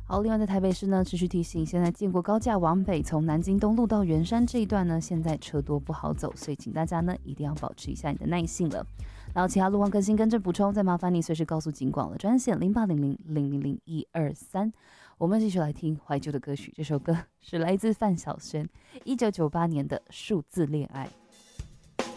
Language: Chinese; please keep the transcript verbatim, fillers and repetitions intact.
好，另外在台北市呢，持续提醒，现在建国高架往北，从南京东路到圆山这一段呢，现在车多不好走，所以请大家呢一定要保持一下你的耐性了。然后其他路况更新跟着补充，再麻烦你随时告诉警广的专线零八零零零零零一二三。我们继续来听怀旧的歌曲，这首歌是来自范晓萱一九九八年的《数字恋爱》。